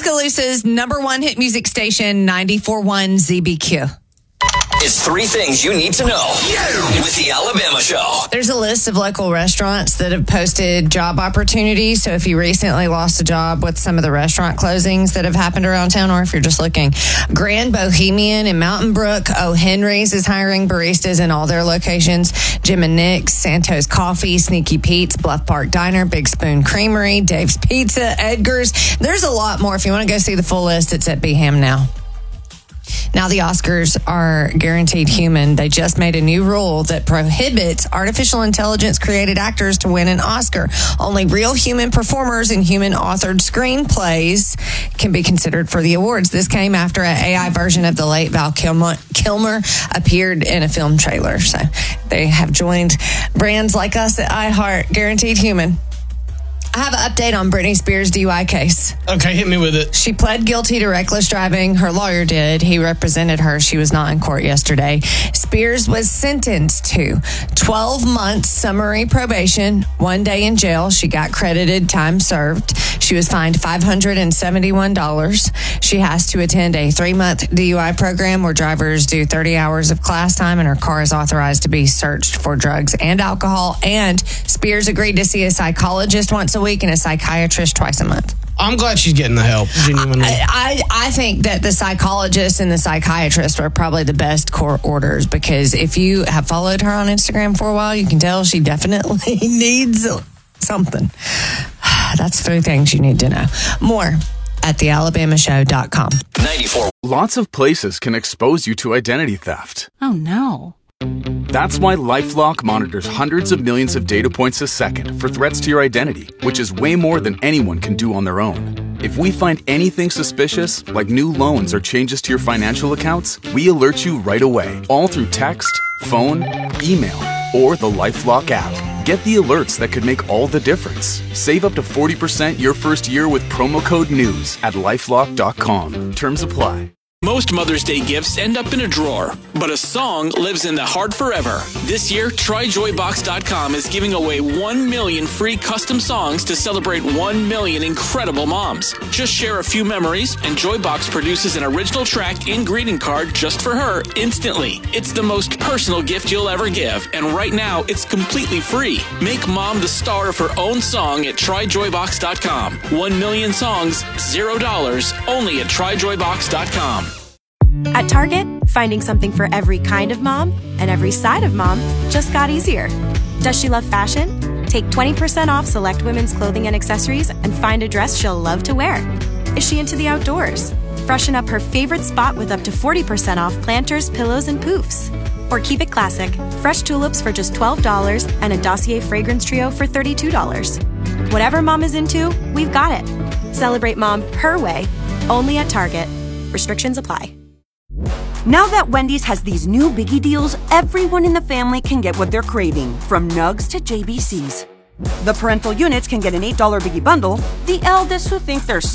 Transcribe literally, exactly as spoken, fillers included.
Tuscaloosa's number one hit music station, ninety-four point one Z B Q. It's three things you need to know with the Alabama Show. There's a list of local restaurants that have posted job opportunities. So if you recently lost a job with some of the restaurant closings that have happened around town, or if you're just looking, Grand Bohemian in Mountain Brook, O. Henry's is hiring baristas in all their locations. Jim and Nick's, Santos Coffee, Sneaky Pete's, Bluff Park Diner, Big Spoon Creamery, Dave's Pizza, Edgar's. There's a lot more. If you want to go see the full list, it's at B H A M now. Now the Oscars are guaranteed human. They just made a new rule that prohibits artificial intelligence created actors to win an Oscar. Only real human performers and human authored screenplays can be considered for the awards. This came after an A I version of the late Val Kilmer, Kilmer appeared in a film trailer. So they have joined brands like us at iHeart, guaranteed human. I have an update on Britney Spears' D U I case. Okay, hit me with it. She pled guilty to reckless driving. Her lawyer did. He represented her. She was not in court yesterday. Spears was sentenced to twelve months summary probation, one day in jail. She got credited time served. She was fined five hundred seventy-one dollars. She has to attend a three-month D U I program where drivers do thirty hours of class time, and her car is authorized to be searched for drugs and alcohol. And Spears agreed to see a psychologist once a week and a psychiatrist twice a month. I'm glad she's getting the help, genuinely. I, I, I think that the psychologist and the psychiatrist are probably the best court orders, because if you have followed her on Instagram for a while, you can tell she definitely needs something. That's three things you need to know. More at the alabama show dot com. ninety-four. Lots of places can expose you to identity theft. Oh, no. That's why LifeLock monitors hundreds of millions of data points a second for threats to your identity, which is way more than anyone can do on their own. If we find anything suspicious, like new loans or changes to your financial accounts, we alert you right away, all through text, phone, email, or the LifeLock app. Get the alerts that could make all the difference. Save up to forty percent your first year with promo code NEWS at lifelock dot com. Terms apply. Most Mother's Day gifts end up in a drawer, but a song lives in the heart forever. This year, Try Joy Box dot com is giving away one million free custom songs to celebrate one million incredible moms. Just share a few memories, and Joybox produces an original track and greeting card just for her instantly. It's the most personal gift you'll ever give, and right now, it's completely free. Make mom the star of her own song at Try Joy Box dot com. One million songs, zero dollars, only at Try Joy Box dot com. At Target, finding something for every kind of mom and every side of mom just got easier. Does she love fashion? Take twenty percent off select women's clothing and accessories and find a dress she'll love to wear. Is she into the outdoors? Freshen up her favorite spot with up to forty percent off planters, pillows, and poofs. Or keep it classic, fresh tulips for just twelve dollars and a Dossier fragrance trio for thirty-two dollars. Whatever mom is into, we've got it. Celebrate mom her way, only at Target. Restrictions apply. Now that Wendy's has these new biggie deals, everyone in the family can get what they're craving, from nugs to J B Cs. The parental units can get an eight dollar biggie bundle. The eldest who think they're